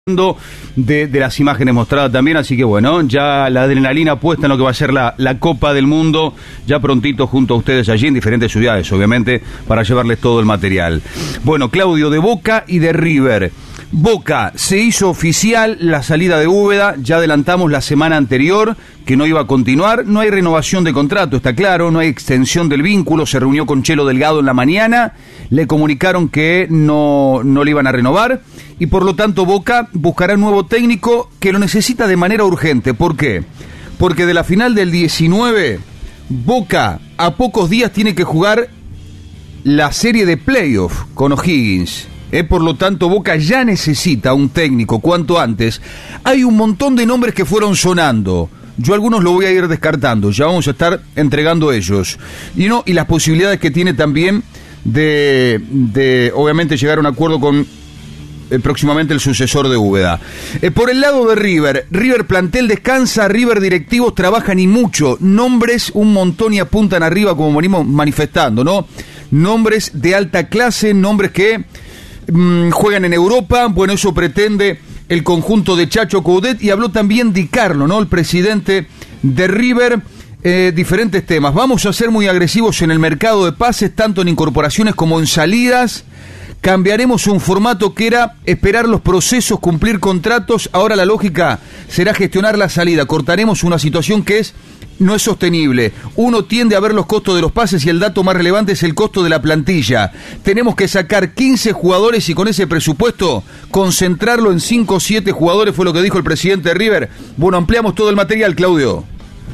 de las imágenes mostradas también, así que bueno, ya la adrenalina puesta en lo que va a ser la Copa del Mundo, ya prontito junto a ustedes allí en diferentes ciudades, obviamente, para llevarles todo el material. Bueno, Claudio, de Boca y de River. Boca, se hizo oficial la salida de Úbeda, ya adelantamos la semana anterior que no iba a continuar, no hay renovación de contrato, está claro, no hay extensión del vínculo, se reunió con Chelo Delgado en la mañana, le comunicaron que no le iban a renovar y por lo tanto Boca buscará un nuevo técnico que lo necesita de manera urgente. ¿Por qué? Porque de la final del 19, Boca a pocos días tiene que jugar la serie de playoff con O'Higgins. Por lo tanto, Boca ya necesita un técnico cuanto antes. Hay un montón de nombres que fueron sonando. Yo algunos lo voy a ir descartando. Ya vamos a estar entregando ellos. Y las posibilidades que tiene también de obviamente llegar a un acuerdo con próximamente el sucesor de Úbeda. Por el lado de River plantel descansa, River directivos trabajan y mucho. Nombres un montón y apuntan arriba como venimos manifestando, ¿no? Nombres de alta clase, nombres que juegan en Europa. Bueno, eso pretende el conjunto de Chacho Coudet, y habló también Di Carlo, ¿no? El presidente de River, diferentes temas. Vamos a ser muy agresivos en el mercado de pases, tanto en incorporaciones como en salidas. Cambiaremos un formato que era esperar los procesos, cumplir contratos. Ahora la lógica será gestionar la salida. Cortaremos una situación que no es sostenible. Uno tiende a ver los costos de los pases y el dato más relevante es el costo de la plantilla. Tenemos que sacar 15 jugadores y con ese presupuesto concentrarlo en 5 o 7 jugadores, fue lo que dijo el presidente de River. Bueno, ampliamos todo el material, Claudio.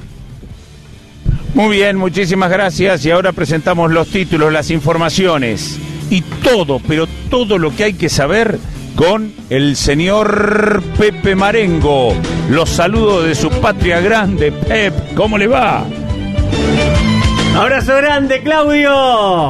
Muy bien, muchísimas gracias. Y ahora presentamos los títulos, las informaciones y todo, pero todo lo que hay que saber con el señor Pepe Marengo. Los saludos de su patria grande. Pep, ¿cómo le va? Abrazo grande, Claudio.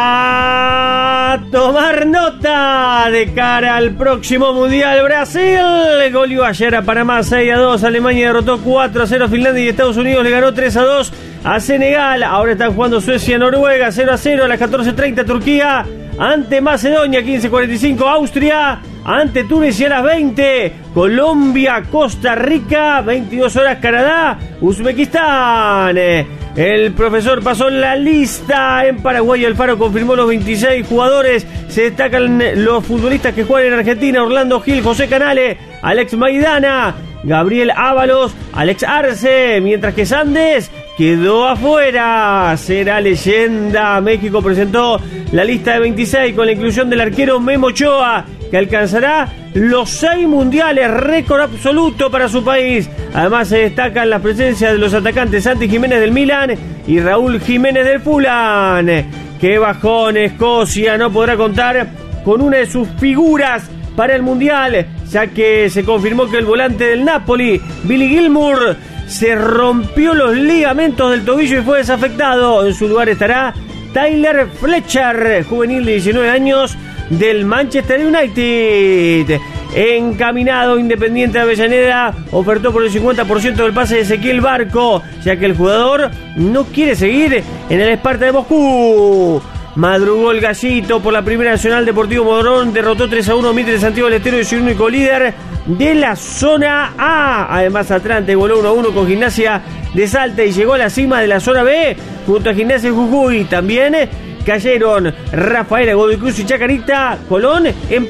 A tomar nota de cara al próximo Mundial. Brasil goleó ayer a Panamá 6-2. Alemania derrotó 4-0 a Finlandia y Estados Unidos le ganó 3-2 a Senegal. Ahora están jugando Suecia-Noruega 0-0 a las 14:30. Turquía ante Macedonia 15:45. Austria ante Túnez a las 20. Colombia, Costa Rica, 22 horas Canadá, Uzbekistán. El profesor pasó la lista. En Paraguay Alfaro confirmó los 26 jugadores. Se destacan los futbolistas que juegan en Argentina: Orlando Gil, José Canale, Alex Maidana, Gabriel Ábalos, Alex Arce, mientras que Sandes quedó afuera. Será leyenda. México presentó la lista de 26 con la inclusión del arquero Memo Ochoa, que alcanzará los 6 mundiales, récord absoluto para su país. Además se destacan las presencias de los atacantes Santi Jiménez del Milan y Raúl Jiménez del Fulham. Que bajón, Escocia no podrá contar con una de sus figuras para el mundial, ya que se confirmó que el volante del Napoli, Billy Gilmour, se rompió los ligamentos del tobillo y fue desafectado. En su lugar estará Tyler Fletcher, juvenil de 19 años del Manchester United. Encaminado, Independiente de Avellaneda ofertó por el 50% del pase de Ezequiel Barco, ya que el jugador no quiere seguir en el Esparta de Moscú. Madrugó el Gallito por la Primera Nacional. Deportivo Morón derrotó 3-1 Mitre de Santiago del Estero y es el único líder de la zona A. Además, Atlante voló 1-1 con Gimnasia de Salta y llegó a la cima de la zona B junto a Gimnasia de Jujuy. También cayeron Rafaela, Godoy Cruz y Chacarita. Colón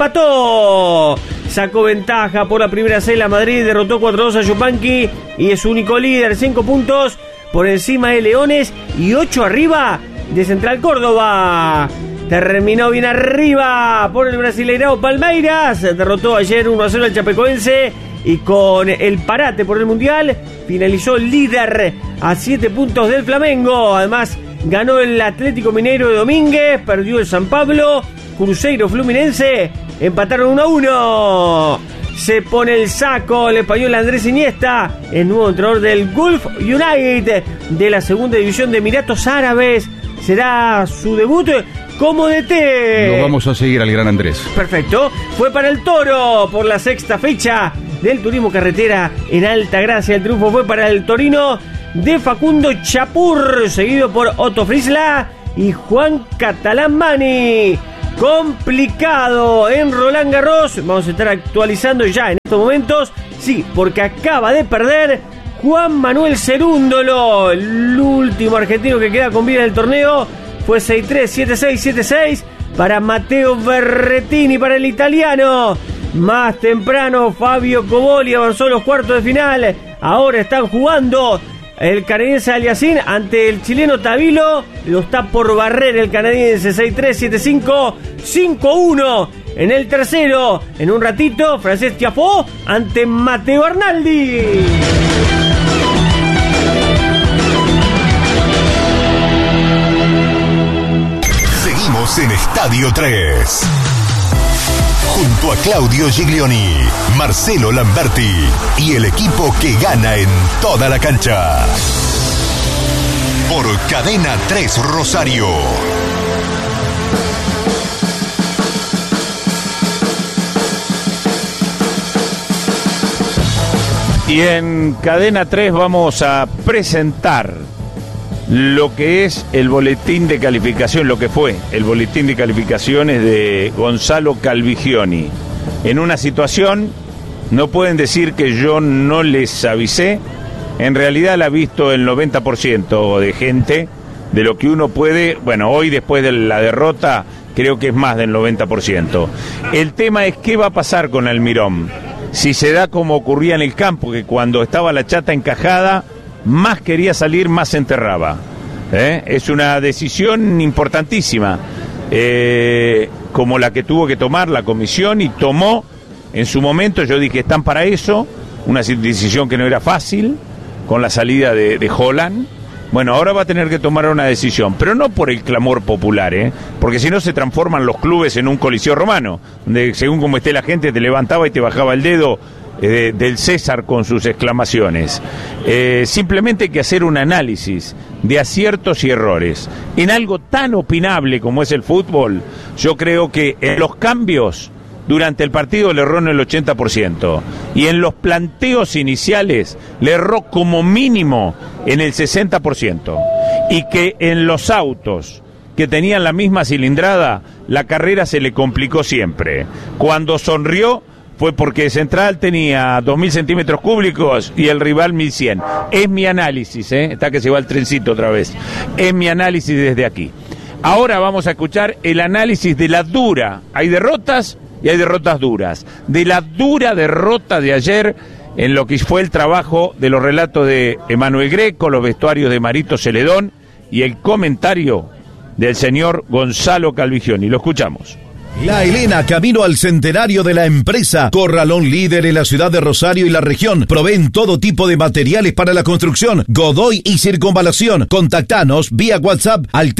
empató. Sacó ventaja por la Primera C. La Madrid derrotó 4-2 a Yupanqui y es único líder, 5 puntos por encima de Leones y 8 arriba de Central Córdoba. Terminó bien arriba por el Brasileirao. Palmeiras derrotó ayer 1-0 al Chapecoense y con el parate por el Mundial finalizó líder a 7 puntos del Flamengo. Además ganó el Atlético Mineiro de Domínguez, perdió el San Pablo, Cruzeiro Fluminense empataron 1-1. Se pone el saco el español Andrés Iniesta, el nuevo entrenador del Gulf United de la segunda división de Emiratos Árabes. Será su debut como DT. Lo vamos a seguir al gran Andrés. Perfecto. Fue para el Toro por la 6ª fecha del Turismo Carretera en Altagracia. El triunfo fue para el Torino de Facundo Chapur, seguido por Otto Frisla y Juan Catalán Mani. complicado en Roland Garros. Vamos a estar actualizando ya en estos momentos. Sí, porque acaba de perder Juan Manuel Cerúndolo, el último argentino que queda con vida en el torneo. Fue 6-3, 7-6, 7-6 para Matteo Berrettini, para el italiano. Más temprano Fabio Coboli avanzó a los cuartos de final. Ahora están jugando el canadiense Aliassime ante el chileno Tavilo. Lo está por barrer el canadiense. 6-3, 7-5, 5-1 en el tercero. En un ratito Frances Tiafoe ante Matteo Arnaldi. Seguimos en Estadio 3. Junto a Claudio Giglioni, Marcelo Lamberti y el equipo que gana en toda la cancha. Por Cadena 3 Rosario. Y en Cadena 3 vamos a presentar lo que es el boletín de calificación, lo que fue el boletín de calificaciones de Gonzalo Calvigioni. En una situación, no pueden decir que yo no les avisé, en realidad la ha visto el 90% de gente, de lo que uno puede, bueno, hoy después de la derrota, creo que es más del 90%. El tema es qué va a pasar con Almirón. Si se da como ocurría en el campo, que cuando estaba la chata encajada, más quería salir, más se enterraba. Es una decisión importantísima, como la que tuvo que tomar la comisión, y tomó en su momento. Yo dije, están para eso. Una decisión que no era fácil, con la salida de Holland. Bueno, ahora va a tener que tomar una decisión, pero no por el clamor popular, porque si no se transforman los clubes en un coliseo romano, donde según como esté la gente te levantaba y te bajaba el dedo del César con sus exclamaciones. Simplemente hay que hacer un análisis de aciertos y errores. En algo tan opinable como es el fútbol, yo creo que en los cambios durante el partido le erró en el 80%, y en los planteos iniciales le erró como mínimo en el 60%, y que en los autos que tenían la misma cilindrada, la carrera se le complicó siempre. Cuando sonrió fue porque Central tenía 2.000 centímetros cúbicos y el rival 1.100. Es mi análisis, está que se va el trencito otra vez. Es mi análisis desde aquí. Ahora vamos a escuchar el análisis de la dura. Hay derrotas y hay derrotas duras. De la dura derrota de ayer, en lo que fue el trabajo de los relatos de Emanuel Greco, los vestuarios de Marito Celedón y el comentario del señor Gonzalo Calvigioni. Lo escuchamos. La Helena, camino al centenario de la empresa. Corralón líder en la ciudad de Rosario y la región. Proveen todo tipo de materiales para la construcción, Godoy y circunvalación. Contactanos vía WhatsApp al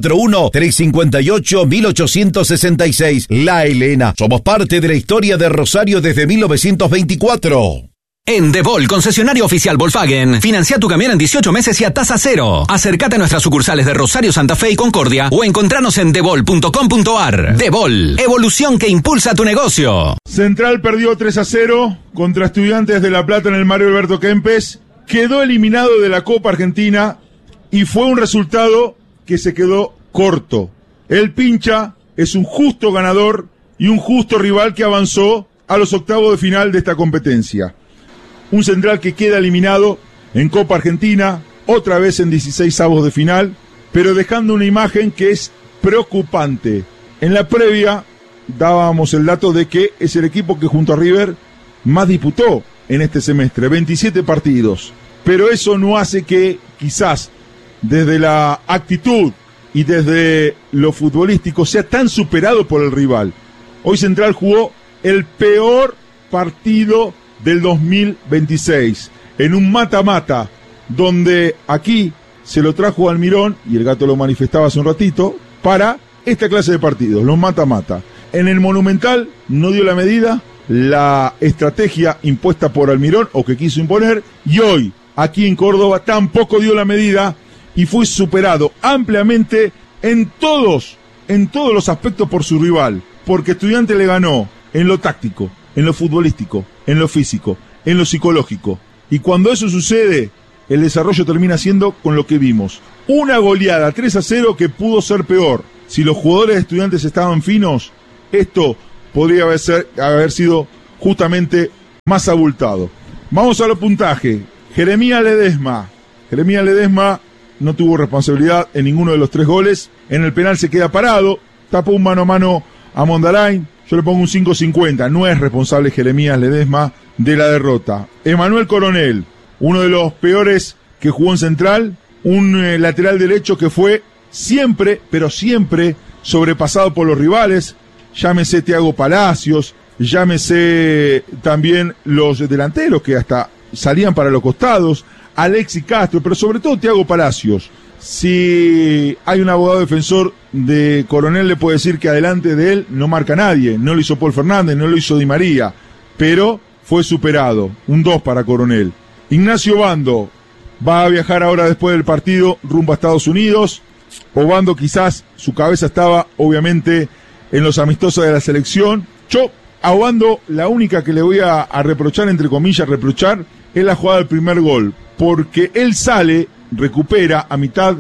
341-358-1866. La Helena, somos parte de la historia de Rosario desde 1924. En Debol, concesionario oficial Volkswagen, financia tu camión en 18 meses y a tasa cero. Acércate a nuestras sucursales de Rosario, Santa Fe y Concordia o encontranos en debol.com.ar. Debol, evolución que impulsa tu negocio. Central perdió 3-0 contra Estudiantes de La Plata en el Mario Alberto Kempes. Quedó eliminado de la Copa Argentina y fue un resultado que se quedó corto. El Pincha es un justo ganador y un justo rival que avanzó a los octavos de final de esta competencia. Un Central que queda eliminado en Copa Argentina, otra vez en 16avos de final, pero dejando una imagen que es preocupante. En la previa dábamos el dato de que es el equipo que junto a River más disputó en este semestre, 27 partidos. Pero eso no hace que quizás desde la actitud y desde lo futbolístico sea tan superado por el rival. Hoy Central jugó el peor partido del 2026, en un mata-mata, donde aquí se lo trajo Almirón, y el gato lo manifestaba hace un ratito, para esta clase de partidos, los mata-mata. En el Monumental no dio la medida, la estrategia impuesta por Almirón, o que quiso imponer, y hoy, aquí en Córdoba, tampoco dio la medida, y fue superado ampliamente en todos los aspectos por su rival, porque Estudiantes le ganó en lo táctico, en lo futbolístico, en lo físico, en lo psicológico. Y cuando eso sucede, el desarrollo termina siendo con lo que vimos. Una goleada 3-0 que pudo ser peor. si los jugadores de Estudiantes estaban finos, esto podría haber sido justamente más abultado. Vamos a los puntajes. Jeremías Ledesma no tuvo responsabilidad en ninguno de los 3 goles. En el penal se queda parado, tapó un mano a mano a Mondarain. Yo le pongo un 5.50. No es responsable Jeremías Ledesma de la derrota. Emanuel Coronel, uno de los peores que jugó en Central, un lateral derecho que fue siempre, pero siempre sobrepasado por los rivales. Llámese Thiago Palacios, llámese también los delanteros que hasta salían para los costados, Alexis Castro, pero sobre todo Thiago Palacios. Si hay un abogado defensor de Coronel, le puede decir que adelante de él no marca nadie. No lo hizo Paul Fernández, no lo hizo Di María, pero fue superado. Un 2 para Coronel. Ignacio Obando va a viajar ahora después del partido rumbo a Estados Unidos. Obando quizás su cabeza estaba obviamente en los amistosos de la selección. Yo a Obando la única que le voy a reprochar, entre comillas reprochar, es la jugada del primer gol, porque él sale, recupera a mitad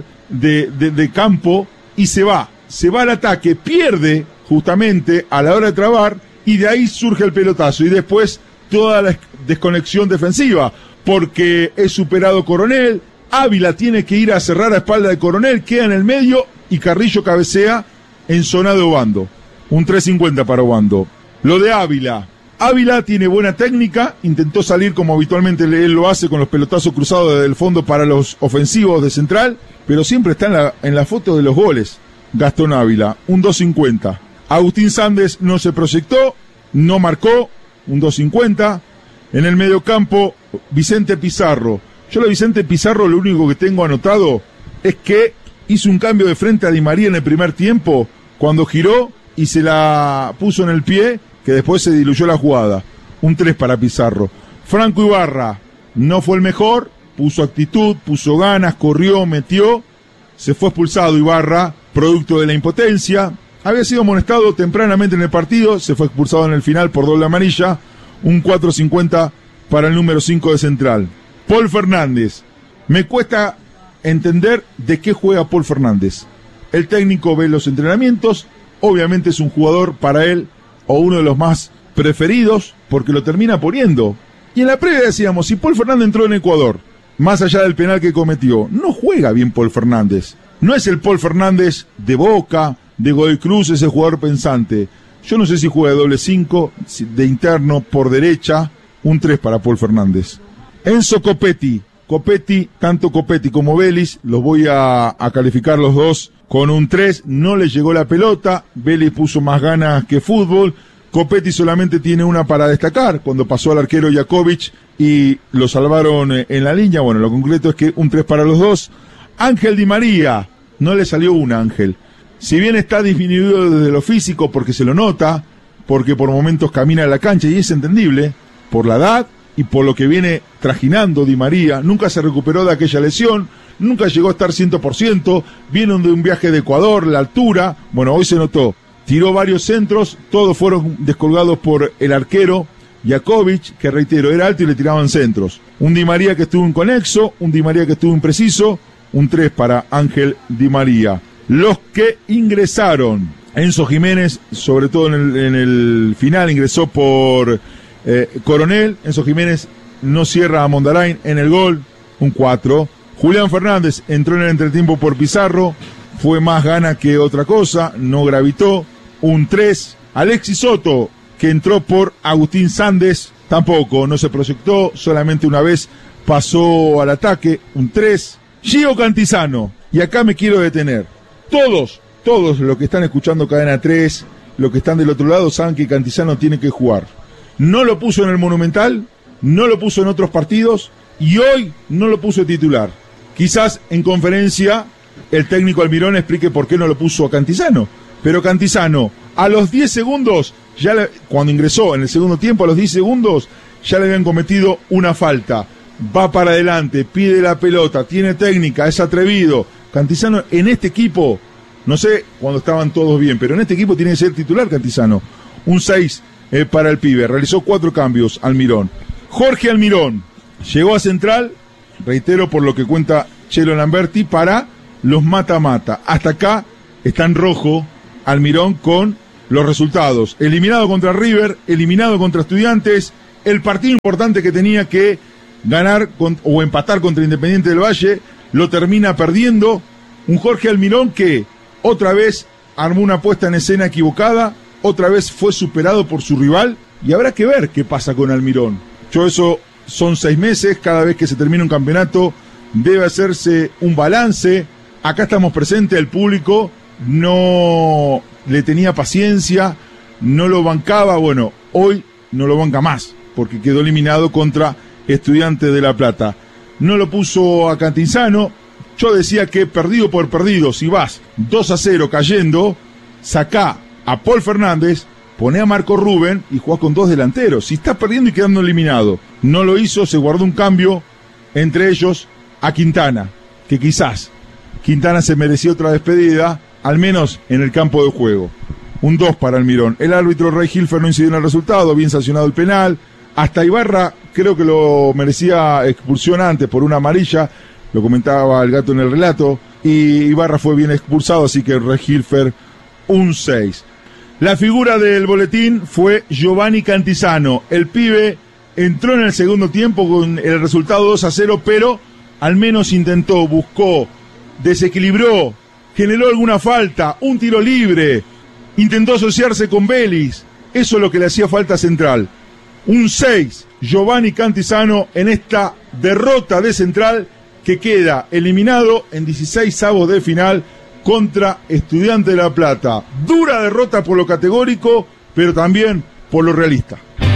de campo y se va al ataque, pierde justamente a la hora de trabar y de ahí surge el pelotazo y después toda la desconexión defensiva, porque es superado Coronel, Ávila tiene que ir a cerrar a espalda de Coronel, queda en el medio y Carrillo cabecea en zona de Obando. Un 3.50 para Obando. Lo de Ávila tiene buena técnica, intentó salir como habitualmente él lo hace con los pelotazos cruzados desde el fondo para los ofensivos de Central, pero siempre está en la foto de los goles. Gastón Ávila, un 2.50. Agustín Sández no se proyectó, no marcó, un 2.50. En el mediocampo, Vicente Pizarro. Yo de Vicente Pizarro lo único que tengo anotado es que hizo un cambio de frente a Di María en el primer tiempo, cuando giró y se la puso en el pie, que después se diluyó la jugada. Un 3 para Pizarro. Franco Ibarra no fue el mejor, puso actitud, puso ganas, corrió, metió, se fue expulsado Ibarra, producto de la impotencia. Había sido amonestado tempranamente en el partido, se fue expulsado en el final por doble amarilla. Un 4.50 para el número 5 de Central. Paul Fernández. Me cuesta entender de qué juega Paul Fernández. El técnico ve los entrenamientos, obviamente es un jugador para él, o uno de los más preferidos, porque lo termina poniendo. Y en la previa decíamos, si Paul Fernández entró en Ecuador, más allá del penal que cometió, no juega bien Paul Fernández. No es el Paul Fernández de Boca, de Godoy Cruz, ese jugador pensante. Yo no sé si juega de doble 5, de interno, por derecha. Un 3 para Paul Fernández. Enzo Copetti, tanto Copetti como Vélez, los voy a calificar los dos con un 3, no le llegó la pelota, Vélez puso más ganas que fútbol, Copetti solamente tiene una para destacar, cuando pasó al arquero Jakovic y lo salvaron en la línea. Bueno, lo concreto es que un 3 para los dos. Ángel Di María, no le salió una, Ángel. Si bien está disminuido desde lo físico porque se lo nota, porque por momentos camina a la cancha y es entendible, por la edad y por lo que viene trajinando Di María, nunca se recuperó de aquella lesión, nunca llegó a estar 100%, viene de un viaje de Ecuador, la altura, bueno, hoy se notó, tiró varios centros, todos fueron descolgados por el arquero Jakovic, que reitero, era alto y le tiraban centros. Un Di María que estuvo inconexo, un Di María que estuvo impreciso, un 3 para Ángel Di María. Los que ingresaron, Enzo Jiménez, sobre todo en el final, ingresó por Coronel. Enzo Jiménez no cierra a Mondarain en el gol, un 4. Julián Fernández entró en el entretiempo por Pizarro, fue más gana que otra cosa, no gravitó, un 3. Alexis Soto, que entró por Agustín Sández, tampoco, no se proyectó, solamente una vez pasó al ataque, un 3. Gio Cantizano, y acá me quiero detener. Todos los que están escuchando Cadena 3, los que están del otro lado, saben que Cantizano tiene que jugar. No lo puso en el Monumental, no lo puso en otros partidos, y hoy no lo puso titular. Quizás en conferencia el técnico Almirón explique por qué no lo puso a Cantizano. Pero Cantizano, a los 10 segundos, cuando ingresó en el segundo tiempo, a los 10 segundos, ya le habían cometido una falta. Va para adelante, pide la pelota, tiene técnica, es atrevido. Cantizano en este equipo, no sé cuando estaban todos bien, pero en este equipo tiene que ser titular Cantizano. Un 6 para el pibe, realizó 4 cambios Almirón. Jorge Almirón llegó a Central, reitero por lo que cuenta Chelo Lamberti, para los mata-mata. Hasta acá está en rojo Almirón con los resultados. Eliminado contra River, eliminado contra Estudiantes, el partido importante que tenía que ganar o empatar contra Independiente del Valle, lo termina perdiendo. Un Jorge Almirón que otra vez armó una puesta en escena equivocada, otra vez fue superado por su rival, y habrá que ver qué pasa con Almirón. Eso son 6 meses, cada vez que se termina un campeonato debe hacerse un balance. Acá estamos presentes, el público no le tenía paciencia, no lo bancaba. Bueno, hoy no lo banca más, porque quedó eliminado contra Estudiantes de La Plata. No lo puso a Cantizano. Yo decía que perdido por perdido, si vas 2-0 cayendo, sacá a Paul Fernández, poné a Marco Rubén y jugá con 2 delanteros. Si estás perdiendo y quedando eliminado. No lo hizo, se guardó un cambio, entre ellos a Quintana, que quizás Quintana se mereció otra despedida, al menos en el campo de juego. Un 2 para Almirón. El árbitro Ray Hilfer no incidió en el resultado, bien sancionado el penal. Hasta Ibarra creo que lo merecía expulsión antes por una amarilla, lo comentaba el gato en el relato, y Ibarra fue bien expulsado, así que Ray Hilfer un 6. La figura del boletín fue Giovanni Cantizano. El pibe entró en el segundo tiempo con el resultado 2-0, pero al menos intentó, buscó, desequilibró, generó alguna falta, un tiro libre, intentó asociarse con Vélez. Eso es lo que le hacía falta a Central. Un 6, Giovanni Cantizano, en esta derrota de Central que queda eliminado en 16avos de final contra Estudiantes de La Plata. Dura derrota por lo categórico, pero también por lo realista.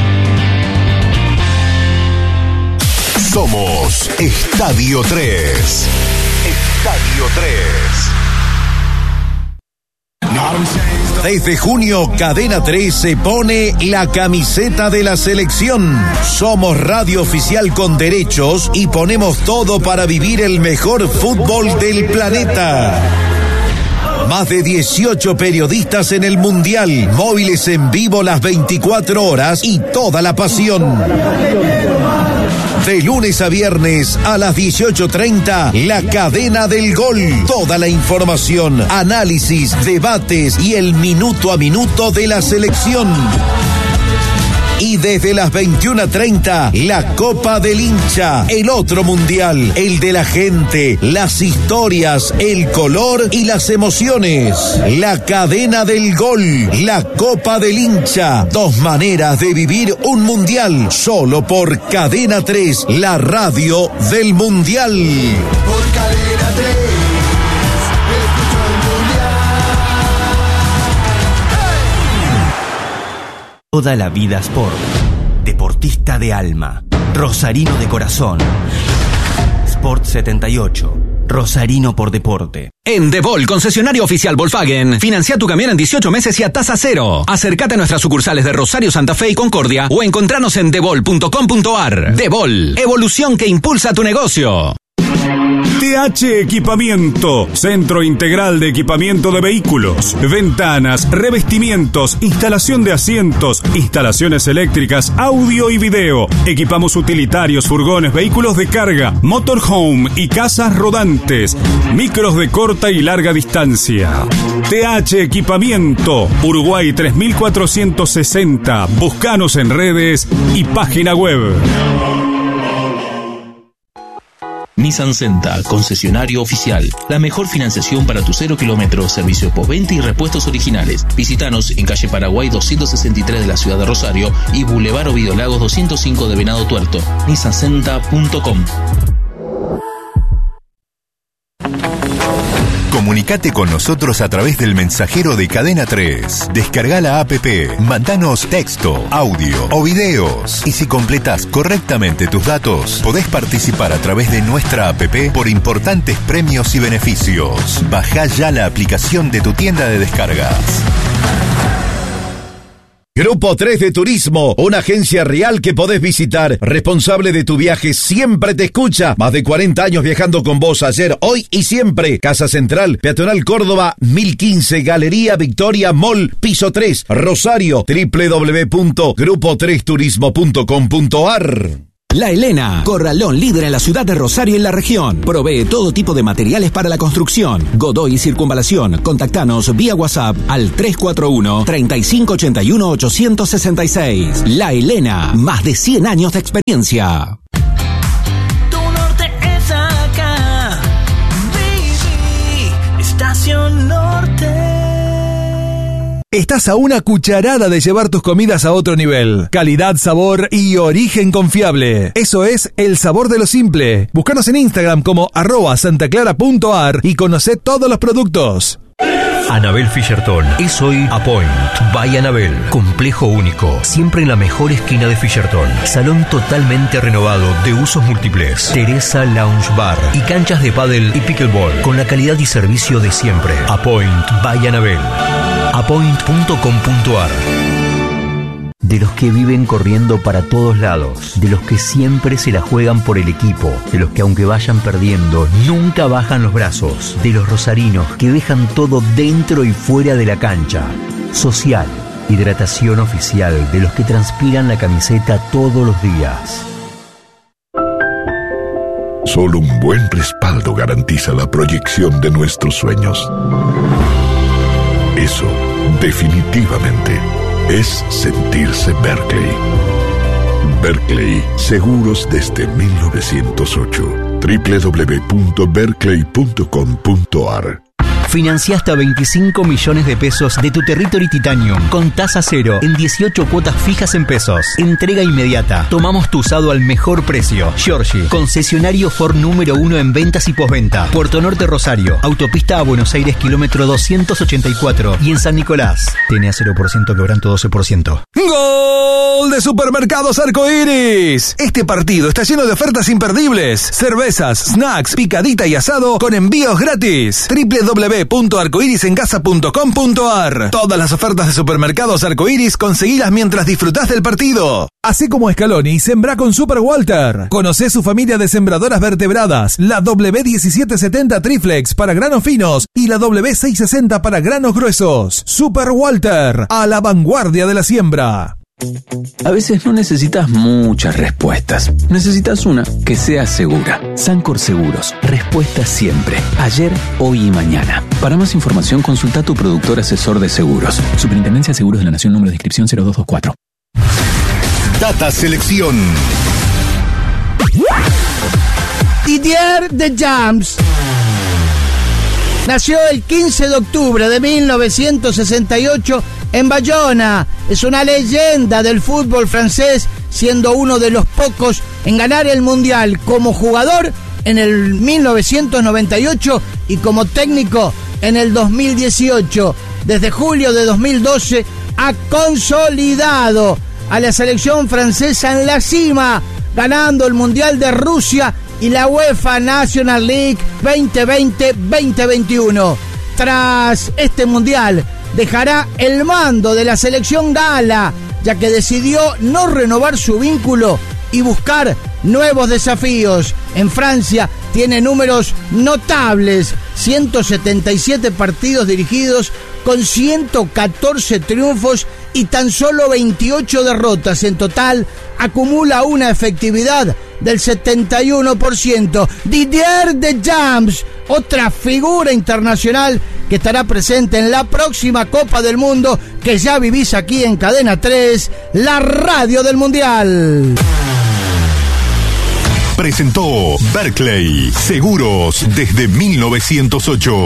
Somos Estadio 3. Estadio 3. Desde junio, Cadena 3 se pone la camiseta de la selección. Somos radio oficial con derechos y ponemos todo para vivir el mejor fútbol del planeta. Más de 18 periodistas en el Mundial, móviles en vivo las 24 horas y toda la pasión. De lunes a viernes a las 18:30, La Cadena del Gol. Toda la información, análisis, debates y el minuto a minuto de la selección. Y desde las 21:30, la Copa del Hincha, el otro mundial, el de la gente, las historias, el color y las emociones. La Cadena del Gol, la Copa del Hincha, 2 maneras de vivir un mundial, solo por Cadena 3, la radio del mundial. Por Cadena 3, escucho el mundial. Toda la vida Sport. Deportista de alma. Rosarino de corazón. Sport 78. Rosarino por deporte. En Debol, concesionario oficial Volkswagen, financia tu camión en 18 meses y a tasa cero. Acércate a nuestras sucursales de Rosario, Santa Fe y Concordia o encontranos en debol.com.ar. Debol, evolución que impulsa tu negocio. TH Equipamiento, centro integral de equipamiento de vehículos, ventanas, revestimientos, instalación de asientos, instalaciones eléctricas, audio y video. Equipamos utilitarios, furgones, vehículos de carga, motorhome y casas rodantes, micros de corta y larga distancia. TH Equipamiento, Uruguay 3460. Búscanos en redes y página web. Nissan Senta, concesionario oficial. La mejor financiación para tu 0 kilómetros, servicio postventa y repuestos originales. Visítanos en calle Paraguay 263 de la ciudad de Rosario y Boulevard Ovidio Lagos 205 de Venado Tuerto. nissancenta.com. Comunicate con nosotros a través del mensajero de Cadena 3. Descarga la APP, mandanos texto, audio o videos. Y si completas correctamente tus datos, podés participar a través de nuestra APP por importantes premios y beneficios. Bajá ya la aplicación de tu tienda de descargas. Grupo 3 de Turismo, una agencia real que podés visitar. Responsable de tu viaje, siempre te escucha. Más de 40 años viajando con vos, ayer, hoy y siempre. Casa Central, Peatonal Córdoba, 1015, Galería Victoria Mall, piso 3, Rosario, www.grupo3turismo.com.ar. La Elena, corralón líder en la ciudad de Rosario y la región. Provee todo tipo de materiales para la construcción. Godoy y Circunvalación. Contactanos vía WhatsApp al 341-3581-866. La Elena, más de 100 años de experiencia. Tu norte es acá. Baby, Estación Norte. Estás a una cucharada de llevar tus comidas a otro nivel. Calidad, sabor y origen confiable. Eso es El Sabor de lo Simple. Búscanos en Instagram como @santaclara.ar y conocé todos los productos. Anabel Fisherton es hoy Apoint by Anabel. Complejo único, siempre en la mejor esquina de Fisherton. Salón totalmente renovado de usos múltiples. Teresa Lounge Bar y canchas de pádel y pickleball con la calidad y servicio de siempre. Apoint by Anabel. Apoint.com.ar. De los que viven corriendo para todos lados, de los que siempre se la juegan por el equipo, de los que aunque vayan perdiendo, nunca bajan los brazos, de los rosarinos que dejan todo dentro y fuera de la cancha. Social, hidratación oficial de los que transpiran la camiseta todos los días. Solo un buen respaldo garantiza la proyección de nuestros sueños. Eso, definitivamente, es sentirse Berkeley. Berkeley, seguros desde 1908. www.berkeley.com.ar. Financia hasta 25 millones de pesos de tu Territory Titanium con tasa cero en 18 cuotas fijas en pesos. Entrega inmediata. Tomamos tu usado al mejor precio. Giorgi, concesionario Ford número 1 en ventas y postventa. Puerto Norte Rosario, autopista a Buenos Aires, kilómetro 284. Y en San Nicolás, TNA 0%, quebranto 12%. ¡Gol de Supermercados Arcoiris! Este partido está lleno de ofertas imperdibles. Cervezas, snacks, picadita y asado con envíos gratis. www.arcoirisencasa.com.ar. Todas las ofertas de Supermercados Arcoiris conseguilas mientras disfrutás del partido. Así como Scaloni, sembra con Super Walter. Conocé su familia de sembradoras vertebradas, la W1770 Triflex para granos finos y la W660 para granos gruesos. Super Walter, a la vanguardia de la siembra. A veces no necesitas muchas respuestas. Necesitas una que sea segura. Sancor Seguros. Respuesta siempre. Ayer, hoy y mañana. Para más información, consulta a tu productor asesor de seguros. Superintendencia de Seguros de la Nación, número de inscripción 0224. Data Selección. Didier Deschamps nació el 15 de octubre de 1968 en Bayona. Es una leyenda del fútbol francés, siendo uno de los pocos en ganar el Mundial como jugador en el 1998 y como técnico en el 2018. Desde julio de 2012 ha consolidado a la selección francesa en la cima, ganando el Mundial de Rusia y la UEFA National League 2020-2021. Tras este Mundial, dejará el mando de la selección gala, ya que decidió no renovar su vínculo y buscar nuevos desafíos. En Francia tiene números notables, 177 partidos dirigidos con 114 triunfos y tan solo 28 derrotas. En total, acumula una efectividad del 71%. Didier Deschamps, otra figura internacional que estará presente en la próxima Copa del Mundo que ya vivís aquí en Cadena 3, la radio del Mundial. Presentó Berkeley, seguros desde 1908.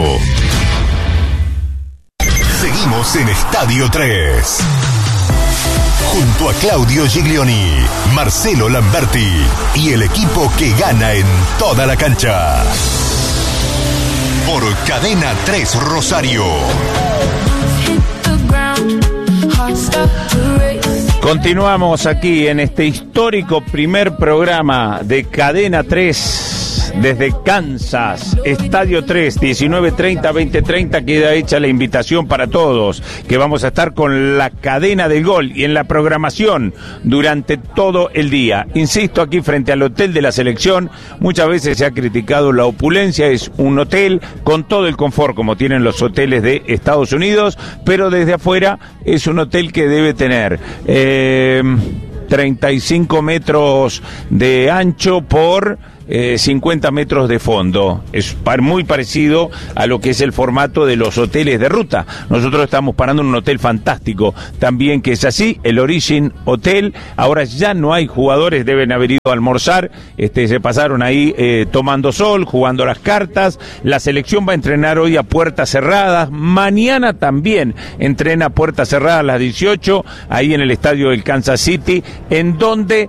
Seguimos en Estadio 3. Junto a Claudio Giglioni, Marcelo Lamberti y el equipo que gana en toda la cancha. Por Cadena 3 Rosario. Continuamos aquí en este histórico primer programa de Cadena 3 desde Kansas, Estadio 3, 19:30, 20:30. Queda hecha la invitación para todos, que vamos a estar con la cadena del gol y en la programación durante todo el día. Insisto, aquí frente al hotel de la selección, muchas veces se ha criticado la opulencia. Es un hotel con todo el confort como tienen los hoteles de Estados Unidos, pero desde afuera es un hotel que debe tener 35 metros de ancho por 50 metros de fondo. Es muy parecido a lo que es el formato de los hoteles de ruta. Nosotros estamos parando en un hotel fantástico también, que es así, el Origin Hotel. Ahora ya no hay jugadores, deben haber ido a almorzar, se pasaron ahí tomando sol, jugando las cartas. La selección va a entrenar hoy a puertas cerradas, mañana también entrena a puertas cerradas a las 18, ahí en el estadio del Kansas City, en donde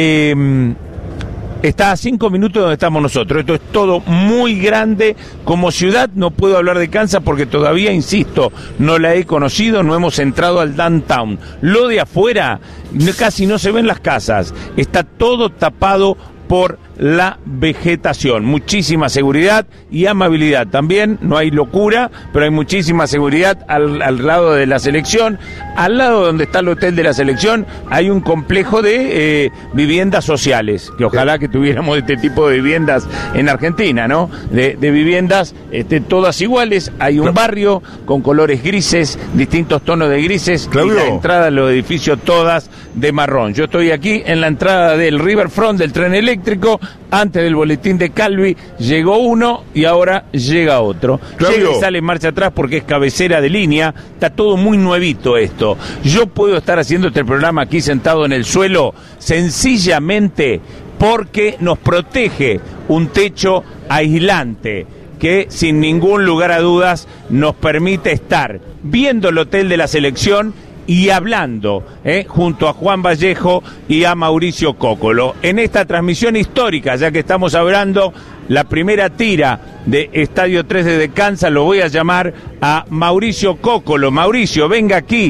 está a 5 minutos de donde estamos nosotros. Esto es todo muy grande. Como ciudad no puedo hablar de Kansas porque todavía, insisto, no la he conocido, no hemos entrado al downtown. Lo de afuera, casi no se ven las casas, está todo tapado por la vegetación. Muchísima seguridad y amabilidad también, no hay locura, pero hay muchísima seguridad al lado de la selección. Al lado donde está el hotel de la selección hay un complejo de viviendas sociales, que ojalá que tuviéramos este tipo de viviendas en Argentina, ¿no? De viviendas todas iguales. Hay un barrio con colores grises, distintos tonos de grises, Claudio, y la entrada a los edificios todas de marrón. Yo estoy aquí en la entrada del Riverfront, del tren eléctrico. Antes del boletín de Calvi llegó uno y ahora llega otro. Llega y sale en marcha atrás porque es cabecera de línea. Está todo muy nuevito esto. Yo puedo estar haciendo este programa aquí sentado en el suelo sencillamente porque nos protege un techo aislante que sin ningún lugar a dudas nos permite estar viendo el hotel de la selección y hablando junto a Juan Vallejo y a Mauricio Cócolo en esta transmisión histórica, ya que estamos hablando la primera tira de Estadio 3 de Kansas. Lo voy a llamar a Mauricio Cócolo. Mauricio, venga aquí.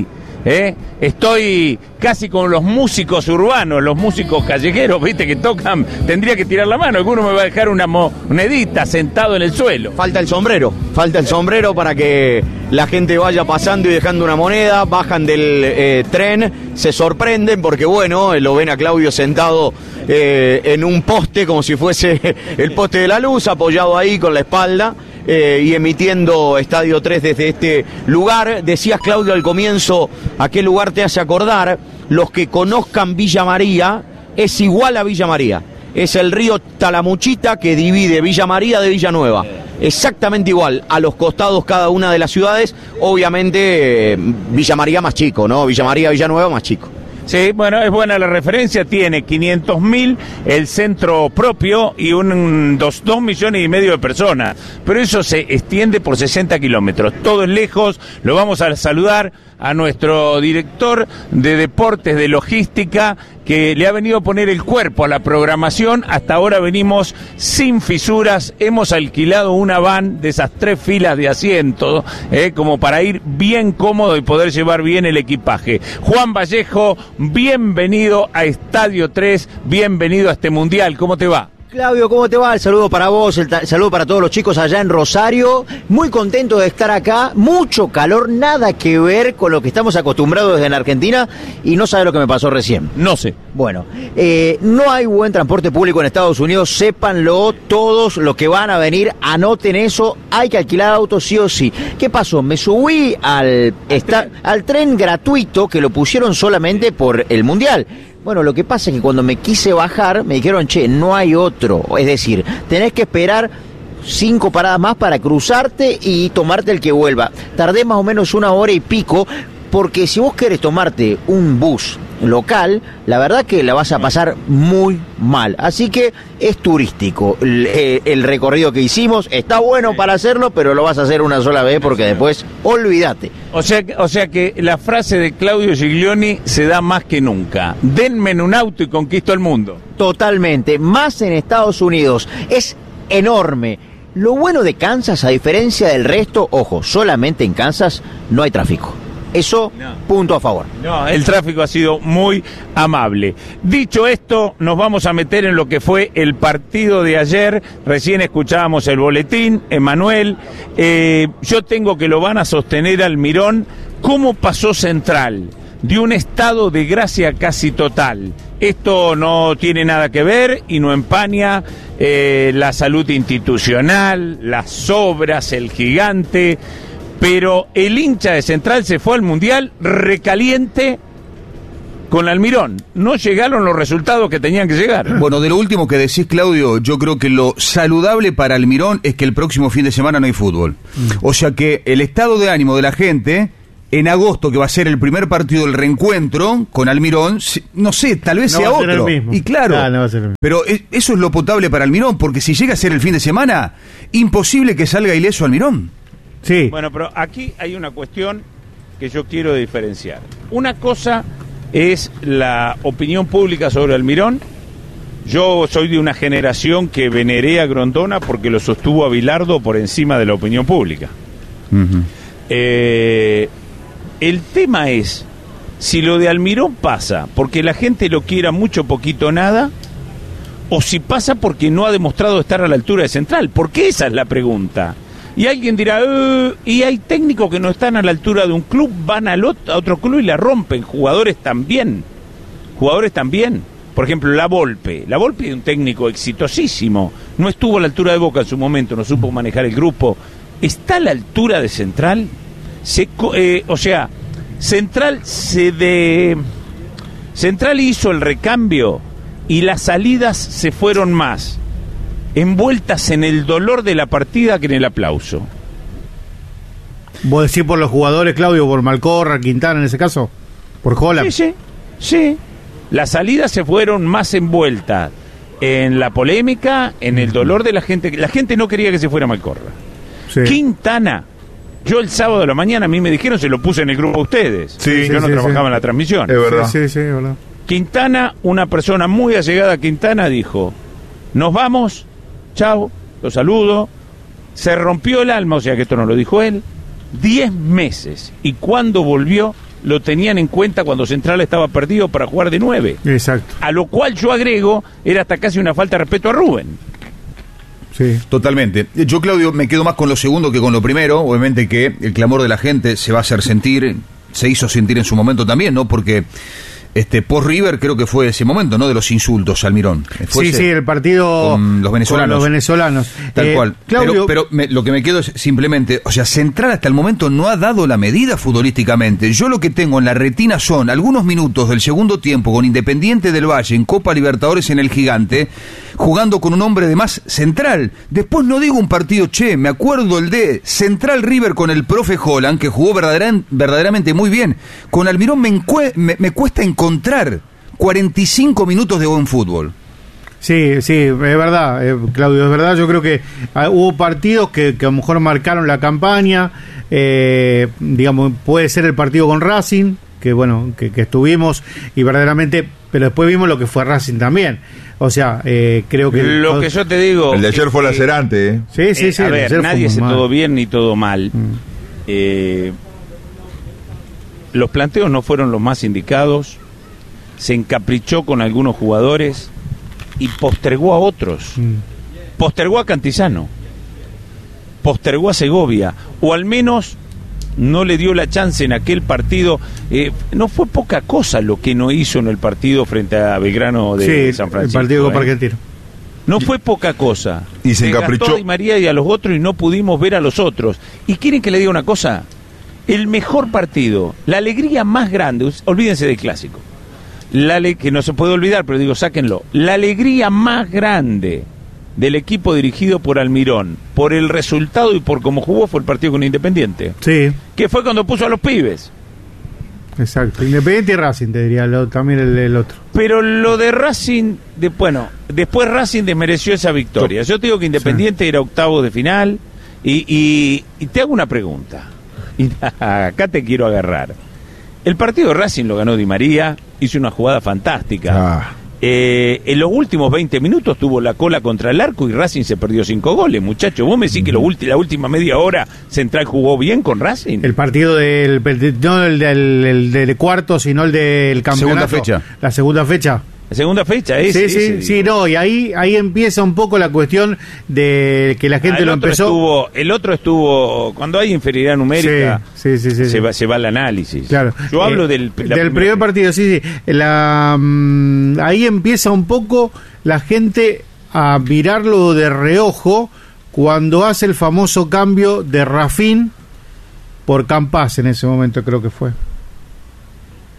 Estoy casi con los músicos urbanos, los músicos callejeros, viste, que tocan, tendría que tirar la mano, alguno me va a dejar una monedita sentado en el suelo. Falta el sombrero para que la gente vaya pasando y dejando una moneda, bajan del tren, se sorprenden porque bueno, lo ven a Claudio sentado en un poste como si fuese el poste de la luz, apoyado ahí con la espalda. Y emitiendo Estadio 3 desde este lugar. Decías, Claudio, al comienzo, ¿a qué lugar te hace acordar? Los que conozcan Villa María, es igual a Villa María. Es el río Talamuchita que divide Villa María de Villanueva. Exactamente igual, a los costados cada una de las ciudades. Obviamente Villa María más chico, ¿no? Villa María, Villanueva más chico. Sí, bueno, es buena la referencia, tiene 500.000 el centro propio y 2 millones y medio de personas, pero eso se extiende por 60 kilómetros, todo es lejos. Lo vamos a saludar a nuestro director de deportes, de logística, que le ha venido a poner el cuerpo a la programación. Hasta ahora venimos sin fisuras, hemos alquilado una van de esas 3 filas de asientos, como para ir bien cómodo y poder llevar bien el equipaje. Juan Vallejo, bienvenido a Estadio 3, bienvenido a este Mundial, ¿cómo te va? Claudio, ¿cómo te va? El saludo para vos, el saludo para todos los chicos allá en Rosario. Muy contento de estar acá. Mucho calor, nada que ver con lo que estamos acostumbrados desde la Argentina. Y no sabes lo que me pasó recién. No sé. Bueno, no hay buen transporte público en Estados Unidos. Sépanlo todos los que van a venir. Anoten eso. Hay que alquilar autos sí o sí. ¿Qué pasó? Me subí al tren gratuito que lo pusieron solamente por el Mundial. Bueno, lo que pasa es que cuando me quise bajar, me dijeron, che, no hay otro. Es decir, tenés que esperar 5 paradas más para cruzarte y tomarte el que vuelva. Tardé más o menos 1 hora y pico, porque si vos querés tomarte un bus local, la verdad que la vas a pasar muy mal. Así que es turístico el recorrido que hicimos. Está bueno para hacerlo, pero lo vas a hacer una sola vez porque después olvídate. O sea que la frase de Claudio Giglioni se da más que nunca. Denme en un auto y conquisto el mundo. Totalmente. Más en Estados Unidos. Es enorme. Lo bueno de Kansas, a diferencia del resto, ojo, solamente en Kansas no hay tráfico. Eso, punto a favor. No, el tráfico ha sido muy amable. Dicho esto, nos vamos a meter en lo que fue el partido de ayer. Recién escuchábamos el boletín, Emanuel. Yo tengo que lo van a sostener Almirón. ¿Cómo pasó Central? De un estado de gracia casi total. Esto no tiene nada que ver y no empaña la salud institucional, las obras, el gigante. Pero el hincha de Central se fue al Mundial recaliente con Almirón. No llegaron los resultados que tenían que llegar. Bueno, de lo último que decís, Claudio, yo creo que lo saludable para Almirón es que el próximo fin de semana no hay fútbol. O sea que el estado de ánimo de la gente, en agosto, que va a ser el primer partido del reencuentro con Almirón, no sé, tal vez no sea va a ser otro. el mismo. Y claro, No va a ser el mismo. pero eso es lo potable para Almirón, porque si llega a ser el fin de semana, imposible que salga ileso Almirón. Sí. Bueno, pero aquí hay una cuestión que yo quiero diferenciar. Una cosa es la opinión pública sobre Almirón. Yo soy de una generación que veneré a Grondona porque lo sostuvo a Bilardo por encima de la opinión pública. El tema es si lo de Almirón pasa porque la gente lo quiera mucho, poquito, nada, o si pasa porque no ha demostrado estar a la altura de Central, porque esa es la pregunta. Y alguien dirá, y hay técnicos que no están a la altura de un club, van a otro club y la rompen, jugadores también. Por ejemplo, La Volpe es un técnico exitosísimo, no estuvo a la altura de Boca en su momento, no supo manejar el grupo. ¿Está a la altura de Central? Central hizo el recambio y las salidas se fueron más envueltas en el dolor de la partida que en el aplauso. ¿Vos decís por los jugadores, Claudio, por Malcorra, Quintana en ese caso? ¿Por Holland? Sí. Las salidas se fueron más envueltas en la polémica, en el dolor de la gente. La gente no quería que se fuera Malcorra. Sí. Quintana, yo el sábado de la mañana, a mí me dijeron, se lo puse en el grupo a ustedes. Yo no trabajaba en la transmisión. Es verdad. Sí, es verdad. Quintana, una persona muy allegada a Quintana, dijo, nos vamos, chao, lo saludo. Se rompió el alma, o sea que esto no lo dijo él, 10 meses. Y cuando volvió, lo tenían en cuenta cuando Central estaba perdido para jugar de 9. Exacto. A lo cual yo agrego, era hasta casi una falta de respeto a Rubén. Sí. Totalmente. Yo, Claudio, me quedo más con lo segundo que con lo primero. Obviamente que el clamor de la gente se va a hacer sentir, se hizo sentir en su momento también, ¿no? Porque post River creo que fue ese momento, ¿no? De los insultos al Almirón. Sí, el partido con los venezolanos. Tal cual. Claudio, pero lo que me quedo es simplemente, o sea, Central hasta el momento no ha dado la medida futbolísticamente. Yo lo que tengo en la retina son algunos minutos del segundo tiempo con Independiente del Valle en Copa Libertadores en el Gigante, jugando con un hombre de más Central. Después no digo un partido, me acuerdo el de Central River con el profe Holland, que jugó verdaderamente muy bien. Con Almirón me cuesta encontrar 45 minutos de buen fútbol. Sí, es verdad, Claudio, es verdad. Yo creo que hubo partidos que a lo mejor marcaron la campaña. Digamos, puede ser el partido con Racing, que bueno, que estuvimos y verdaderamente, pero después vimos lo que fue Racing también. O sea, creo que lo que yo te digo, el de ayer fue lacerante, Sí. A ver, nadie hace todo bien ni todo mal. Los planteos no fueron los más indicados. Se encaprichó con algunos jugadores y postergó a otros. Postergó a Cantizano, postergó a Segovia, o al menos no le dio la chance en aquel partido. No fue poca cosa lo que no hizo en el partido frente a Belgrano de San Francisco. El partido de Copa Argentina. No fue poca cosa. Y se encaprichó gastó a Di María y a los otros y no pudimos ver a los otros. ¿Y quieren que le diga una cosa? El mejor partido, la alegría más grande, olvídense del clásico, que no se puede olvidar, pero digo, sáquenlo, la alegría más grande del equipo dirigido por Almirón, por el resultado y por cómo jugó, fue el partido con Independiente. Sí. Que fue cuando puso a los pibes. Exacto, Independiente y Racing, te diría también el otro. Pero lo de Racing, después Racing desmereció esa victoria. Yo te digo que Independiente era octavo de final y te hago una pregunta. Y acá te quiero agarrar. El partido de Racing lo ganó Di María, hizo una jugada fantástica. En los últimos 20 minutos tuvo la cola contra el arco y Racing se perdió 5 goles, muchachos. ¿Vos me decís que la última media hora Central jugó bien con Racing? El partido no el del cuarto, sino el del campeonato. La segunda fecha. La segunda fecha, sí, no, y ahí empieza un poco la cuestión de que la gente lo empezó. El otro estuvo, cuando hay inferioridad numérica, sí. Se va al análisis. Claro. Yo hablo del primer partido, sí. Ahí empieza un poco la gente a mirarlo de reojo cuando hace el famoso cambio de Rafín por Campás en ese momento, creo que fue.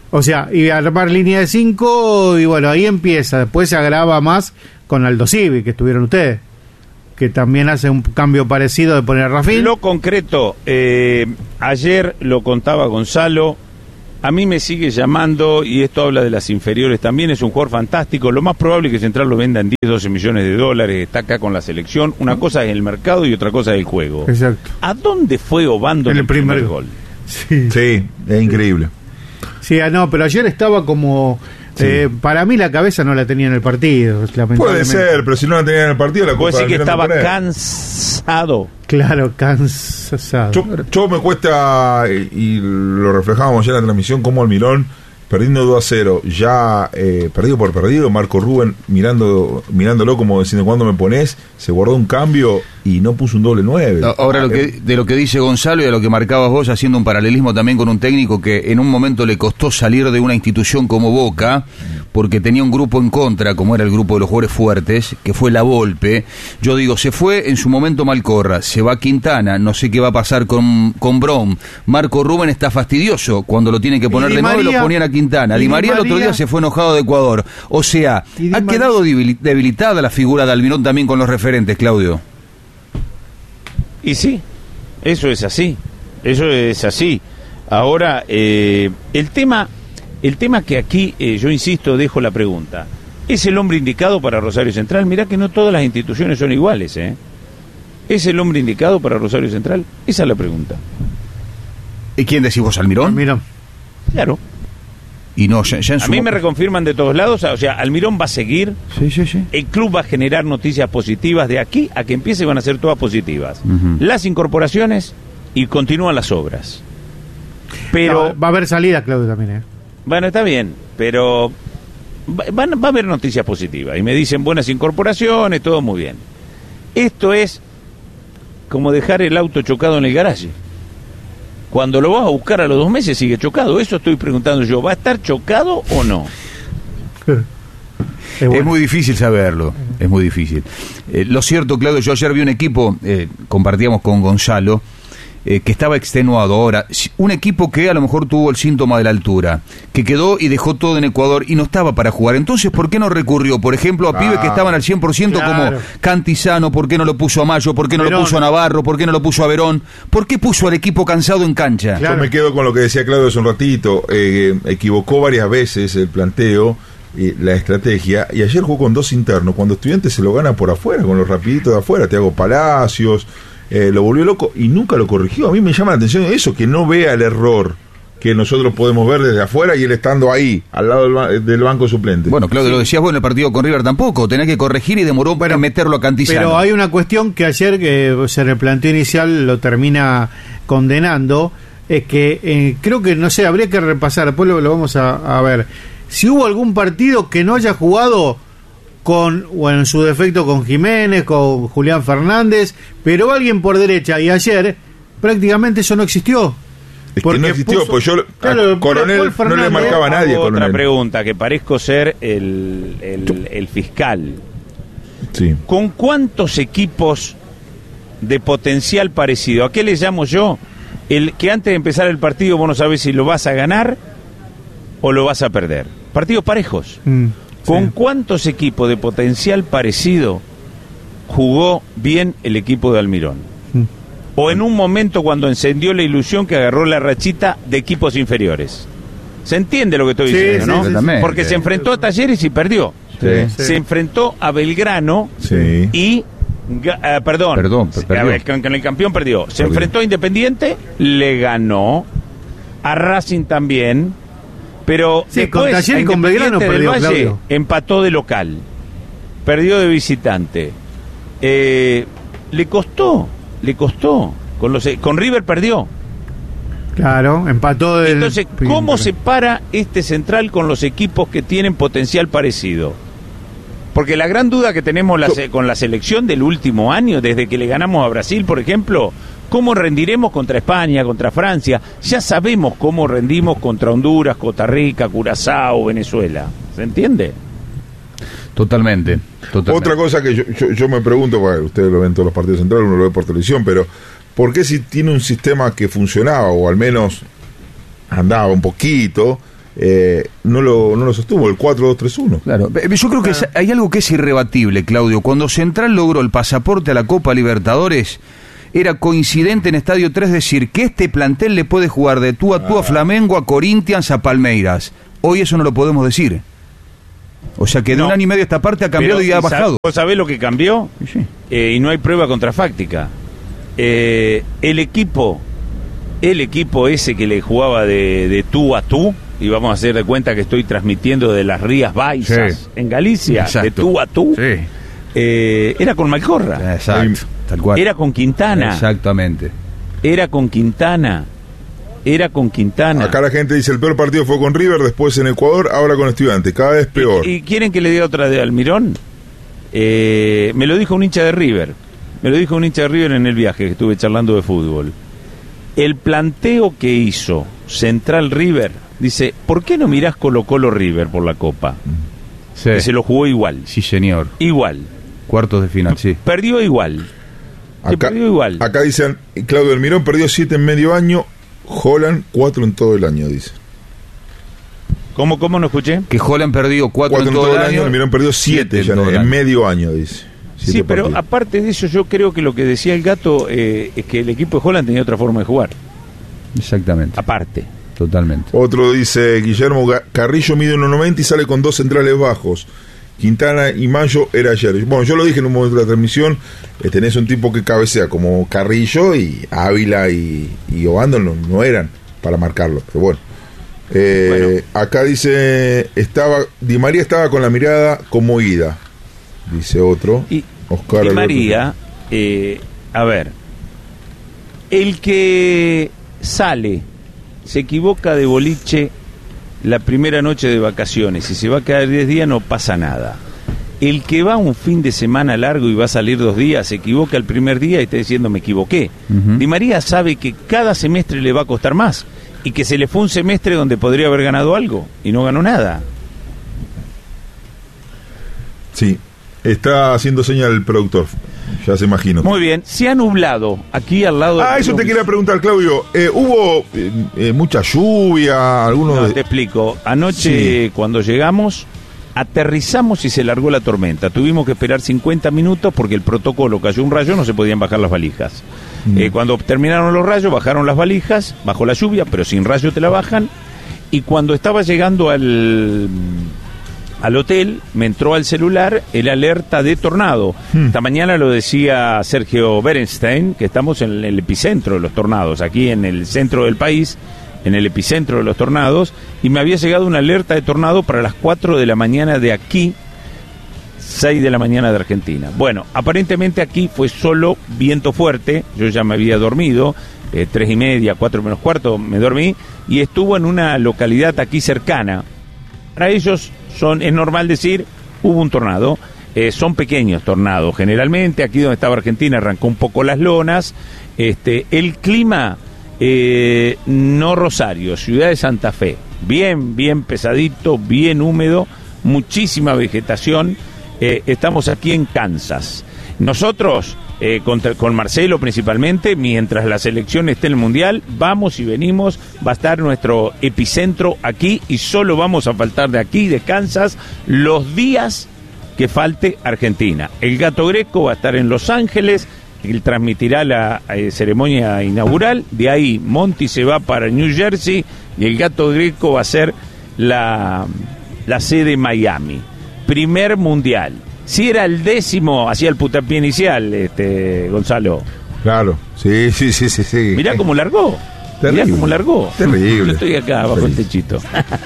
O sea, y armar línea de 5 y bueno, ahí empieza. Después se agrava más con Aldo Civi, que estuvieron ustedes, que también hace un cambio parecido de poner a Rafín. Lo concreto, ayer lo contaba Gonzalo, a mí me sigue llamando, y esto habla de las inferiores también, es un jugador fantástico, lo más probable es que Central lo venda en 10, 12 millones de dólares, está acá con la selección, una cosa es el mercado y otra cosa es el juego. Exacto. ¿A dónde fue Obando en el primer gol? Sí, es increíble. Sí, no, pero ayer estaba como... para mí la cabeza no la tenía en el partido, Puede ser, pero si no la tenía en el partido, la Puede Copa decir que del estaba Almirante cansado. Claro, cansado. Yo me cuesta, y lo reflejábamos ya en la transmisión, como Almirón, perdiendo 2-0, ya perdido por perdido, Marco Rubén mirándolo como diciendo, ¿cuándo me pones? Se guardó un cambio y no puso un doble 9. Ahora, de lo que dice Gonzalo y a lo que marcabas vos, haciendo un paralelismo también con un técnico que en un momento le costó salir de una institución como Boca, porque tenía un grupo en contra, como era el grupo de los jugadores fuertes, que fue la Volpe. Yo digo, se fue en su momento Malcorra, se va Quintana, no sé qué va a pasar con Brown. Marco Rubén está fastidioso, cuando lo tienen que poner de 9 lo ponían a Quintana. Di María el otro día se fue enojado de Ecuador. O sea, ha quedado debilitada la figura de Almirón también con los referentes, Claudio. Y sí, eso es así. Ahora, el tema que aquí, yo insisto, dejo la pregunta. ¿Es el hombre indicado para Rosario Central? Mirá que no todas las instituciones son iguales, ¿eh? ¿Es el hombre indicado para Rosario Central? Esa es la pregunta. ¿Y quién decís vos, Almirón? Almirón. Claro. Y no, ya en a mí me reconfirman de todos lados, o sea, Almirón va a seguir, sí. El club va a generar noticias positivas de aquí a que empiece, van a ser todas positivas. Las incorporaciones y continúan las obras. Pero va a haber salida, Claudio, también, Bueno, está bien, pero va a haber noticias positivas y me dicen buenas incorporaciones, todo muy bien. Esto es como dejar el auto chocado en el garaje. Cuando lo vas a buscar a los 2 meses sigue chocado. Eso estoy preguntando yo. ¿Va a estar chocado o no? Es muy difícil saberlo. Es muy difícil. Lo cierto, Claudio, yo ayer vi un equipo, compartíamos con Gonzalo, que estaba extenuado. Ahora, un equipo que a lo mejor tuvo el síntoma de la altura, que quedó y dejó todo en Ecuador y no estaba para jugar. Entonces, ¿por qué no recurrió, por ejemplo, a pibes que estaban al 100% como Cantizano? ¿Por qué no lo puso a Mayo? ¿Por qué no lo puso a Navarro? ¿Por qué no lo puso a Verón? ¿Por qué puso al equipo cansado en cancha? Yo me quedo con lo que decía Claudio hace un ratito. Equivocó varias veces el planteo, la estrategia, y ayer jugó con 2 internos, cuando Estudiantes se lo gana por afuera, con los rapiditos de afuera, Thiago Palacios. Lo volvió loco y nunca lo corrigió. A mí me llama la atención eso, que no vea el error que nosotros podemos ver desde afuera y él estando ahí, al lado del banco suplente. Bueno, Claudio, lo decías vos en el partido con River tampoco, tenía que corregir y demoró para meterlo a Cantizano. Pero hay una cuestión que ayer, que en el planteo inicial lo termina condenando, es que creo que, no sé, habría que repasar, después lo vamos a ver, si hubo algún partido que no haya jugado en su defecto con Jiménez, con Julián Fernández, pero alguien por derecha, y ayer prácticamente eso no existió. Es que no existió, pues yo Coronel no le marcaba a nadie. Otra pregunta, que parezco ser el fiscal. Sí. ¿Con cuántos equipos de potencial parecido? ¿A qué le llamo yo? El que antes de empezar el partido vos no sabés si lo vas a ganar o lo vas a perder. Partidos parejos. ¿Con cuántos equipos de potencial parecido jugó bien el equipo de Almirón? O en un momento cuando encendió la ilusión que agarró la rachita de equipos inferiores. ¿Se entiende lo que estoy diciendo, no? Porque se enfrentó a Talleres y perdió. Se enfrentó a Belgrano y... Perdón, con el campeón perdió. Se enfrentó a Independiente, le ganó. A Racing también. Pero después, con Talleres y con Belgrano perdió, Valle, Claudio. Empató de local, perdió de visitante. Le costó. Con River perdió. Claro, empató del... Entonces, ¿cómo se para este Central con los equipos que tienen potencial parecido? Porque la gran duda que tenemos con la selección del último año, desde que le ganamos a Brasil, por ejemplo, ¿cómo rendiremos contra España, contra Francia? Ya sabemos cómo rendimos contra Honduras, Costa Rica, Curazao, Venezuela. ¿Se entiende? Totalmente. Otra cosa que yo me pregunto, bueno, ustedes lo ven todos los partidos centrales, uno lo ve por televisión, pero ¿por qué si tiene un sistema que funcionaba, o al menos andaba un poquito, no lo sostuvo, el 4-2-3-1. Claro, yo creo que hay algo que es irrebatible, Claudio. Cuando Central logró el pasaporte a la Copa Libertadores, era coincidente en Estadio 3 decir que este plantel le puede jugar de tú a tú a Flamengo, a Corinthians, a Palmeiras. Hoy eso no lo podemos decir. O sea que de un año y medio esta parte ha cambiado y ha bajado. ¿Vos sabés lo que cambió? Sí. Y no hay prueba contrafáctica. El equipo ese que le jugaba de tú a tú, y vamos a hacer de cuenta que estoy transmitiendo de las Rías Baixas en Galicia, de tú a tú, era con Malcorra. Exacto, tal cual. Era con Quintana. Exactamente. Era con Quintana. Acá la gente dice, el peor partido fue con River, después en Ecuador, ahora con Estudiantes, cada vez peor. ¿Y quieren que le dé otra de Almirón? Me lo dijo un hincha de River. En el viaje que estuve charlando de fútbol. El planteo que hizo Central River, dice, ¿por qué no mirás Colo-Colo River por la Copa? Sí. Que se lo jugó igual. Sí, señor. Igual. Cuartos de final, sí. Perdió igual. Acá dicen, Claudio Almirón perdió 7 en medio año, Holland 4 en todo el año, dice. ¿Cómo no escuché? Que Holland perdió 4 en todo el año. Almirón perdió 7 en medio año, dice. Sí, pero partidos. Aparte de eso, yo creo que lo que decía el gato es que el equipo de Holland tenía otra forma de jugar. Exactamente. Aparte. Totalmente. Otro dice, Guillermo Carrillo mide 1.90 y sale con 2 centrales bajos. Quintana y Mayo era ayer. Bueno, yo lo dije en un momento de la transmisión, tenés un tipo que cabecea como Carrillo, y Ávila y Obando no eran para marcarlo, pero bueno. Acá dice, Di María estaba con la mirada como ida, dice otro. Y Oscar Di María, a ver, el que sale, se equivoca de boliche la primera noche de vacaciones y se va a quedar 10 días, no pasa nada. El que va un fin de semana largo y va a salir 2 días, se equivoca el primer día y está diciendo me equivoqué. Di María sabe que cada semestre le va a costar más y que se le fue un semestre donde podría haber ganado algo y no ganó nada. Sí, está haciendo señal el productor, ya se imagino. Muy bien, se ha nublado aquí al lado. Eso te quería preguntar, Claudio. ¿Hubo mucha lluvia? Te explico. Anoche cuando llegamos, aterrizamos y se largó la tormenta. Tuvimos que esperar 50 minutos porque el protocolo, cayó un rayo, no se podían bajar las valijas. Cuando terminaron los rayos, bajaron las valijas, bajó la lluvia, pero sin rayo te la bajan. Y cuando estaba llegando al hotel, me entró al celular el alerta de tornado. Esta mañana lo decía Sergio Berenstein, que estamos en el epicentro de los tornados, aquí en el centro del país, en el epicentro de los tornados, y me había llegado una alerta de tornado para las 4 de la mañana de aquí, 6 de la mañana de Argentina. Bueno, aparentemente aquí fue solo viento fuerte, yo ya me había dormido, 3:30, 4 menos cuarto me dormí, y estuvo en una localidad aquí cercana. Para ellos es normal decir, hubo un tornado, son pequeños tornados, generalmente, aquí donde estaba Argentina arrancó un poco las lonas, el clima, no Rosario, ciudad de Santa Fe, bien pesadito, bien húmedo, muchísima vegetación, estamos aquí en Kansas. Nosotros, con Marcelo principalmente, mientras la selección esté en el Mundial, vamos y venimos, va a estar nuestro epicentro aquí y solo vamos a faltar de aquí, de Kansas, los días que falte Argentina. El Gato Greco va a estar en Los Ángeles, él transmitirá la ceremonia inaugural, de ahí Monty se va para New Jersey y el Gato Greco va a ser la sede en Miami. Primer Mundial. Si era el 10º, hacía el putapié inicial, Gonzalo. Claro, sí. Mirá cómo largó. Terrible. Mirá cómo largó. Terrible. Yo estoy acá bajo el techito.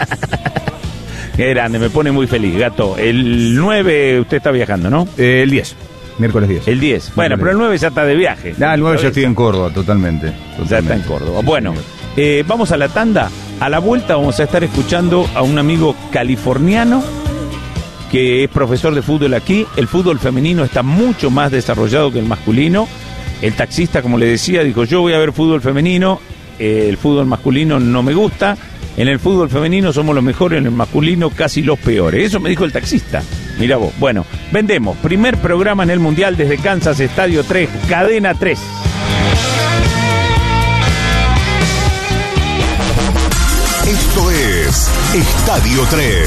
Qué grande, me pone muy feliz, Gato. El 9 usted está viajando, ¿no? El 10. Miércoles 10. El 10. Bueno, pero el 9 ya está de viaje. El 9 ya estoy en Córdoba, totalmente. Ya está en Córdoba. Sí, bueno, vamos a la tanda. A la vuelta vamos a estar escuchando a un amigo californiano que es profesor de fútbol aquí. El fútbol femenino está mucho más desarrollado que el masculino. El taxista, como le decía, dijo, yo voy a ver fútbol femenino, el fútbol masculino no me gusta. En el fútbol femenino somos los mejores, en el masculino casi los peores. Eso me dijo el taxista. Mira vos. Bueno, vendemos. Primer programa en el Mundial desde Kansas, Estadio 3, Cadena 3. Esto es Estadio 3.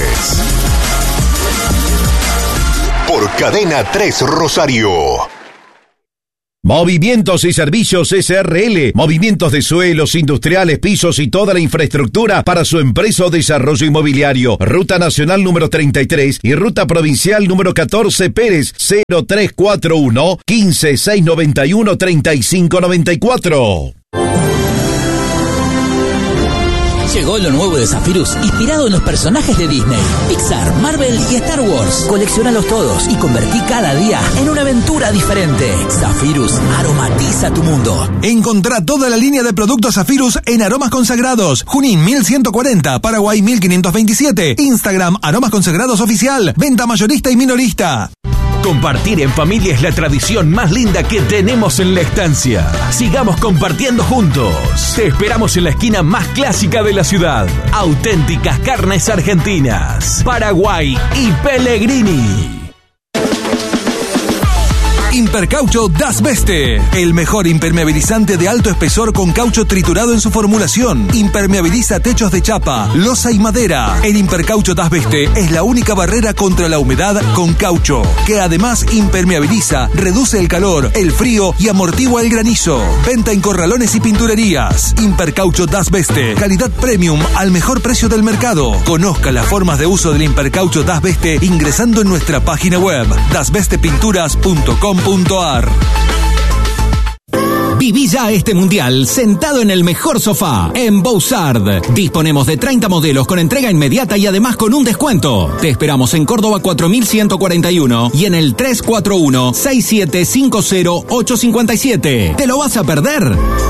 Por Cadena 3 Rosario. Movimientos y Servicios SRL. Movimientos de suelos, industriales, pisos y toda la infraestructura para su empresa o desarrollo inmobiliario. Ruta Nacional número 33 y Ruta Provincial número 14 Pérez 0341 15 691 3594. Llegó lo nuevo de Zephyrus, inspirado en los personajes de Disney, Pixar, Marvel y Star Wars. Colecciónalos todos y convertí cada día en una aventura diferente. Zephyrus aromatiza tu mundo. Encontrá toda la línea de productos Zephyrus en Aromas Consagrados. Junín 1140, Paraguay 1527. Instagram Aromas Consagrados Oficial. Venta mayorista y minorista. Compartir en familia es la tradición más linda que tenemos en la estancia. Sigamos compartiendo juntos. Te esperamos en la esquina más clásica de la ciudad. Auténticas carnes argentinas. Paraguay y Pellegrini. Impercaucho Das Beste, el mejor impermeabilizante de alto espesor con caucho triturado en su formulación. Impermeabiliza techos de chapa, losa y madera. El Impercaucho Das Beste es la única barrera contra la humedad con caucho, que además impermeabiliza, reduce el calor, el frío y amortigua el granizo. Venta en corralones y pinturerías. Impercaucho Das Beste, calidad premium al mejor precio del mercado. Conozca las formas de uso del Impercaucho Das Beste ingresando en nuestra página web dasbestepinturas.com. Viví ya este mundial sentado en el mejor sofá, en Bouzard. Disponemos de 30 modelos con entrega inmediata y además con un descuento. Te esperamos en Córdoba 4141 y en el 341-6750-857. ¿Te lo vas a perder?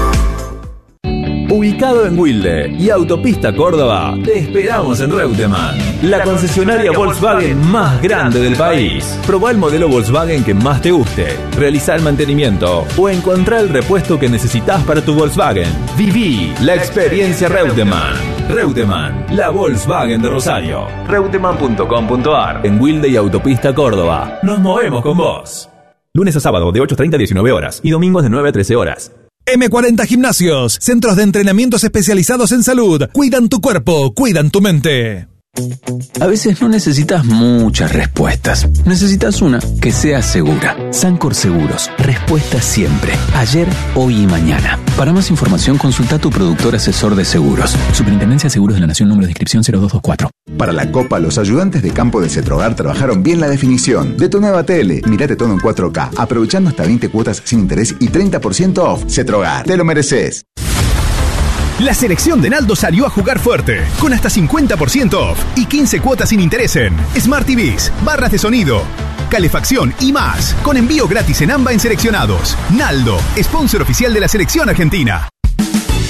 Ubicado en Wilde y Autopista Córdoba, te esperamos en Reutemann, la concesionaria Volkswagen más grande del país. Probá el modelo Volkswagen que más te guste, realizá el mantenimiento o encontrá el repuesto que necesitas para tu Volkswagen. Viví la experiencia Reutemann. Reutemann, la Volkswagen de Rosario. Reutemann.com.ar. En Wilde y Autopista Córdoba. Nos movemos con vos. Lunes a sábado de 8:30 a 19 horas y domingos de 9 a 13 horas. M40 Gimnasios, centros de entrenamientos especializados en salud. Cuidan tu cuerpo, cuidan tu mente. A veces no necesitas muchas respuestas. Necesitas una que sea segura. Sancor Seguros. Respuesta siempre. Ayer, hoy y mañana. Para más información, consulta a tu productor asesor de seguros. Superintendencia de Seguros de la Nación, número de inscripción 0224. Para la Copa, los ayudantes de campo de Cetrogar trabajaron bien la definición de tu nueva tele. Mirate todo en 4K, aprovechando hasta 20 cuotas sin interés y 30% off. Cetrogar, te lo mereces. La selección de Naldo salió a jugar fuerte, con hasta 50% off y 15 cuotas sin interés en Smart TVs, barras de sonido, calefacción y más, con envío gratis en AMBA en seleccionados. Naldo, sponsor oficial de la selección argentina.